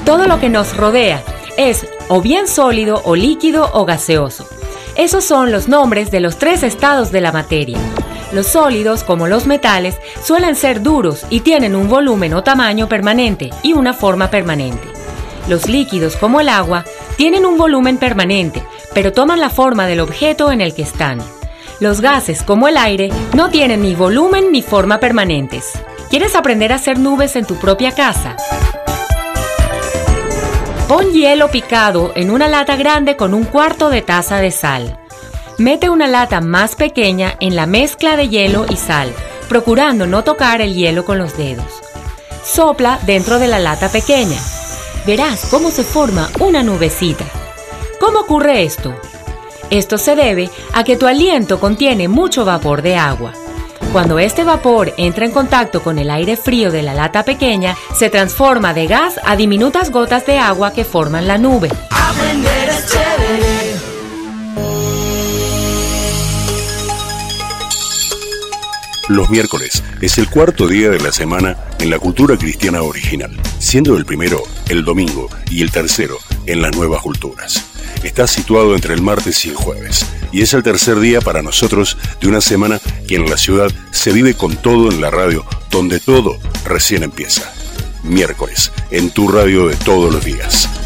Todo lo que nos rodea es o bien sólido o líquido o gaseoso. Esos son los nombres de los 3 estados de la materia. Los sólidos, como los metales, suelen ser duros y tienen un volumen o tamaño permanente y una forma permanente. Los líquidos, como el agua, tienen un volumen permanente, pero toman la forma del objeto en el que están. Los gases, como el aire, no tienen ni volumen ni forma permanentes. ¿Quieres aprender a hacer nubes en tu propia casa? Pon hielo picado en una lata grande con 1/4 de taza de sal. Mete una lata más pequeña en la mezcla de hielo y sal, procurando no tocar el hielo con los dedos. Sopla dentro de la lata pequeña. Verás cómo se forma una nubecita. ¿Cómo ocurre esto? Esto se debe a que tu aliento contiene mucho vapor de agua. Cuando este vapor entra en contacto con el aire frío de la lata pequeña, se transforma de gas a diminutas gotas de agua que forman la nube. Aprender es chévere. Los miércoles es el 4º día de la semana en la cultura cristiana original, siendo el primero el domingo y el tercero en las nuevas culturas. Está situado entre el martes y el jueves, y es el tercer día para nosotros de una semana que en la ciudad se vive con todo en la radio, donde todo recién empieza. Miércoles, en tu radio de todos los días.